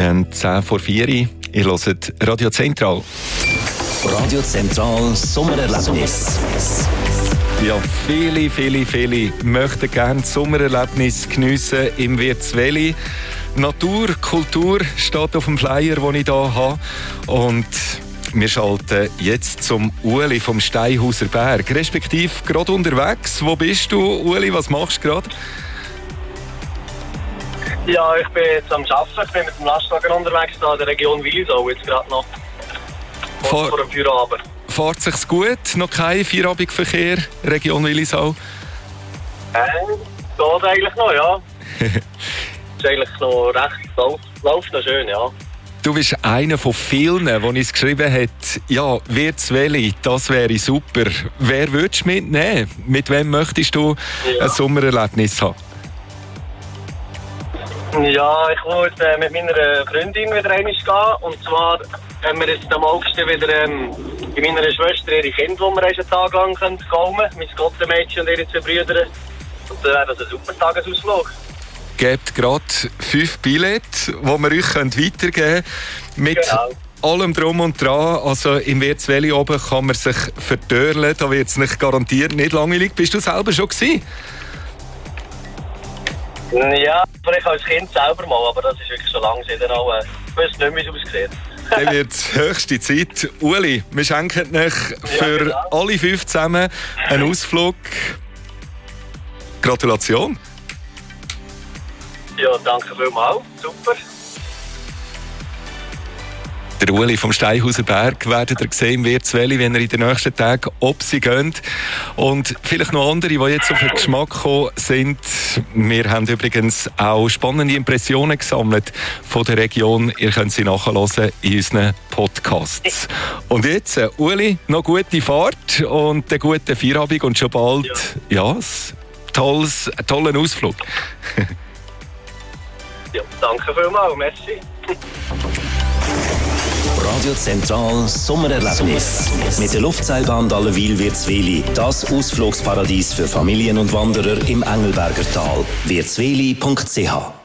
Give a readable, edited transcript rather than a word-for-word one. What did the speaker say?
Wir haben 10 vor 4 Uhr. Ihr hört Radio Zentral. Radio Zentral Sommererlebnis. Ja, viele möchten gerne das Sommererlebnis geniessen im Wirtsweli. Natur, Kultur steht auf dem Flyer, den ich hier habe. Und wir schalten jetzt zum Ueli vom Steinhauser Berg, respektive gerade unterwegs. Wo bist du, Ueli? Was machst du gerade? Ja, ich bin jetzt am Arbeiten. Ich bin mit dem Lastwagen unterwegs in der Region Willisau jetzt gerade noch. Vor dem Feierabend. Fährt sich's gut? Noch kein Feierabendverkehr, Region Willisau? Geht eigentlich noch, ja. Ist eigentlich noch recht, läuft noch schön, ja. Du bist einer von vielen, der uns geschrieben hat, ja, Wirtsweli, das wäre super. Wer würdest du mitnehmen? Mit wem möchtest du ein Sommererlebnis haben? Ja, ich wollte mit meiner Freundin wieder einmal gehen. Und zwar haben wir jetzt am August wieder bei meiner Schwester ihre Kinder, die wir einen Tag lang gehen können. Mein Gottenmädchen und ihre 2 Brüder. Und dann wäre das ein super Tagesausflug. Gebt gerade 5 Billette, die wir euch weitergeben können. Mit allem Drum und Dran. Also im Wirtsweli oben kann man sich vertörlen. Da wird es nicht garantiert nicht langweilig. Bist du selber schon gewesen? Ja, vielleicht als Kind selber mal, aber das ist wirklich schon lange seitdem auch. Ich weiß nicht mehr, wie es aussieht. Dann wird es höchste Zeit. Uli, wir schenken euch für alle 5 zusammen einen Ausflug. Gratulation. Ja, danke vielmals. Super. Der Uli vom Steinhauser Berg werdet ihr sehen im Wirtsweli, wenn ihr in den nächsten Tagen ob sie geht. Und vielleicht noch andere, die jetzt auf den Geschmack gekommen sind. Wir haben übrigens auch spannende Impressionen gesammelt von der Region. Ihr könnt sie nachhören in unseren Podcasts. Und jetzt, Uli, noch gute Fahrt und einen guten Feierabend und schon bald einen tollen Ausflug. Ja, danke vielmals, merci. Radio Zentral Sommererlebnis. Mit der Luftseilbahn Dallenwil-Wirtsweli. Das Ausflugsparadies für Familien und Wanderer im Engelberger Tal. wirtsweli.ch